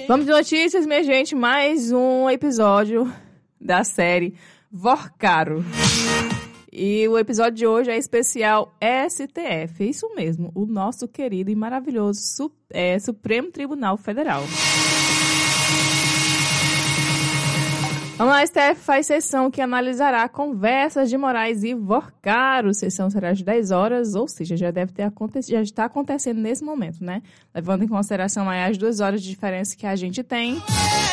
Vamos de notícias, minha gente. Mais um episódio da série Vorcaro. E o episódio de hoje é especial STF. É isso mesmo, o nosso querido e maravilhoso Supremo Tribunal Federal. Vamos lá, STF faz sessão que analisará conversas de Moraes e Vorcaro. Sessão será às 10 horas, ou seja, já está acontecendo nesse momento, né? Levando em consideração aí as 2 horas de diferença que a gente tem.